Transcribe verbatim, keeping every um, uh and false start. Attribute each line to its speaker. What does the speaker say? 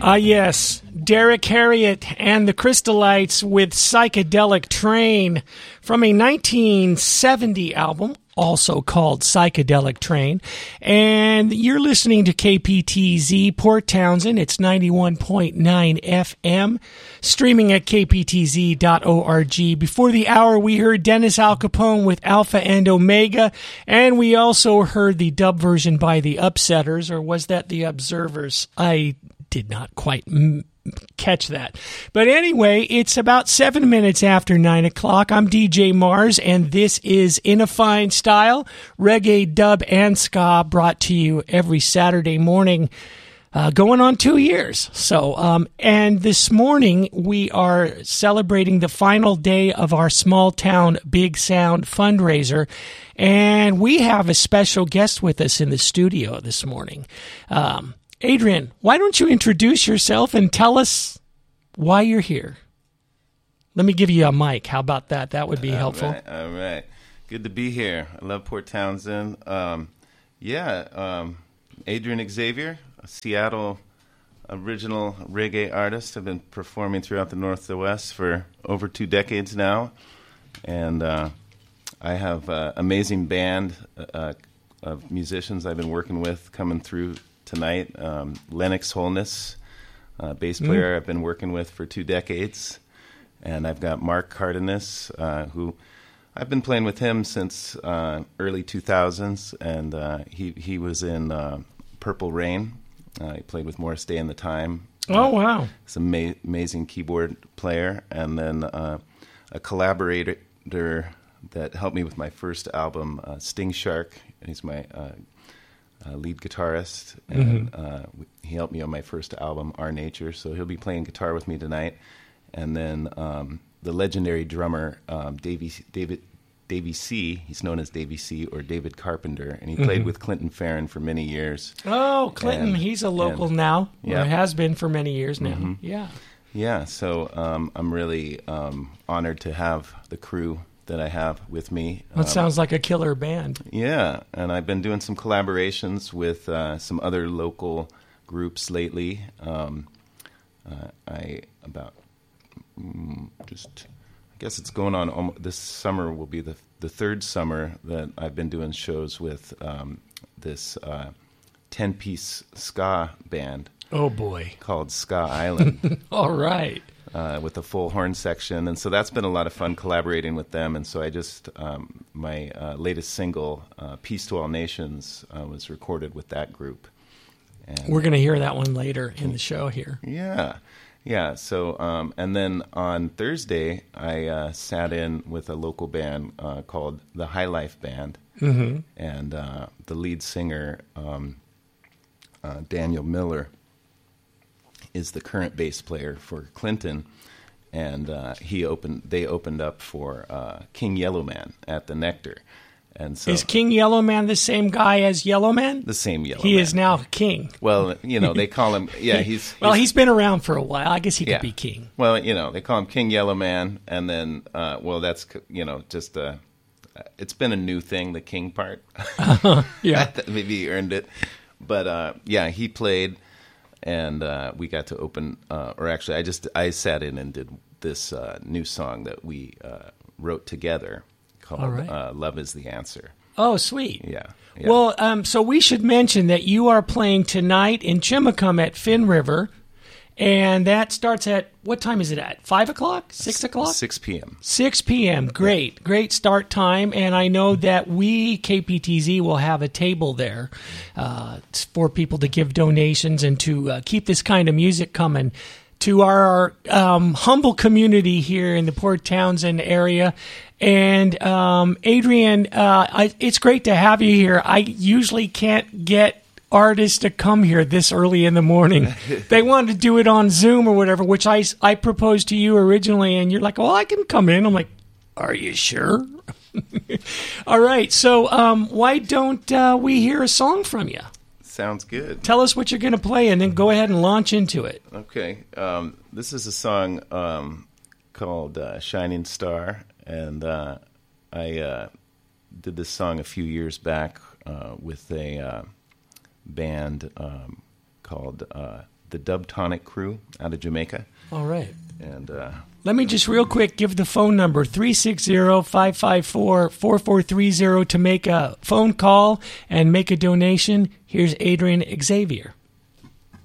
Speaker 1: Ah, yes, Derek Harriott and the Crystallites with Psychedelic Train from a nineteen seventy album, also called Psychedelic Train. And you're listening to K P T Z Port Townsend. It's ninety-one point nine F M, streaming at k p t z dot org. Before the hour, we heard Dennis Al Capone with Alpha and Omega, and we also heard the dub version by the Upsetters, or was that the Observers? I did not quite m- catch that. But anyway, it's about seven minutes after nine o'clock. I'm D J Mars, and this is In a Fine Style, reggae, dub, and ska, brought to you every Saturday morning, uh, going on two years. So, um, and this morning we are celebrating the final day of our Small Town Big Sound fundraiser, and we have a special guest with us in the studio this morning. Um, Adrian, why don't you introduce yourself and tell us why you're here? Let me give you a mic. How about that? That would be
Speaker 2: all
Speaker 1: helpful.
Speaker 2: Right, all right. Good to be here. I love Port Townsend. Um, yeah, um, Adrian Xavier, a Seattle original reggae artist. I've been performing throughout the North to West for over two decades now. And uh, I have an amazing band uh, of musicians I've been working with coming through tonight. um, Lennox Holness, uh, bass player mm. I've been working with for two decades. And I've got Mark Cardenas, uh, who I've been playing with him since uh, early two thousands. And uh, he, he was in uh, Purple Rain. Uh, he played with Morris Day and the Time.
Speaker 1: Oh, wow.
Speaker 2: He's an ama- amazing keyboard player. And then uh, a collaborator that helped me with my first album, uh, Sting Shark. He's my uh, Uh, lead guitarist, and mm-hmm. uh, he helped me on my first album, Our Nature, so he'll be playing guitar with me tonight. And then um, the legendary drummer, um, Davey, David, Davey C., he's known as Davey C. or David Carpenter, and he mm-hmm. played with Clinton Farron for many years.
Speaker 1: Oh, Clinton, and, he's a local and, now, yeah. or has been for many years now. Mm-hmm. Yeah.
Speaker 2: Yeah, so um, I'm really um, honored to have the crew that I have with me.
Speaker 1: That um, sounds like a killer band.
Speaker 2: Yeah, and I've been doing some collaborations with uh, some other local groups lately. Um, uh, I about mm, just, I guess it's going on. Almost, this summer will be the the third summer that I've been doing shows with um, this uh, ten-piece ska band.
Speaker 1: Oh boy,
Speaker 2: called Ska Island.
Speaker 1: All right.
Speaker 2: Uh, with a full horn section, and so that's been a lot of fun collaborating with them. And so I just um, my uh, latest single, uh, "Peace to All Nations," uh, was recorded with that group. And
Speaker 1: we're going to hear that one later in the show here.
Speaker 2: Yeah, yeah. So um, and then on Thursday, I uh, sat in with a local band uh, called the High Life Band, mm-hmm. and uh, the lead singer um, uh, Daniel Miller is the current bass player for Clinton, and uh, he opened. They opened up for uh, King Yellowman at the Nectar, and so
Speaker 1: is King Yellowman the same guy as Yellowman?
Speaker 2: The same Yellowman.
Speaker 1: He is now king.
Speaker 2: Well, you know they call him. Yeah, he's, he's
Speaker 1: well, he's been around for a while. I guess he
Speaker 2: yeah.
Speaker 1: could be king.
Speaker 2: Well, you know they call him King Yellowman, and then uh, well, that's you know just uh, it's been a new thing, the king part.
Speaker 1: Uh, yeah,
Speaker 2: maybe he earned it, but uh, yeah, he played. And uh, we got to open, uh, or actually, I just I sat in and did this uh, new song that we uh, wrote together called right. uh, "Love Is the Answer."
Speaker 1: Oh, sweet!
Speaker 2: Yeah. yeah.
Speaker 1: Well, um, so we should mention that you are playing tonight in Chimacum at Finn River, and that starts at what time is it at? Five o'clock? Six o'clock?
Speaker 2: Six p.m.
Speaker 1: Six p.m. Great, yeah. great start time, and I know that we K P T Z will have a table there uh, for people to give donations and to uh, keep this kind of music coming to our um, humble community here in the Port Townsend area. And um, Adrian, uh, I, it's great to have you here. I usually can't get artists to come here this early in the morning. They wanted to do it on Zoom or whatever, which I, I proposed to you originally, and you're like, well, I can come in. I'm like, are you sure? All right, so um, why don't uh, we hear a song from you?
Speaker 2: Sounds good.
Speaker 1: Tell us what you're going to play, and then go ahead and launch into it.
Speaker 2: Okay. Um, this is a song um, called uh, Shining Star, and uh, I uh, did this song a few years back uh, with a... Uh, band um, called uh, the Dubtonic Crew out of Jamaica.
Speaker 1: All right.
Speaker 2: And uh,
Speaker 1: let me just real quick give the phone number, three six zero, five five four, four four three zero, to make a phone call and make a donation. Here's Adrian Xavier.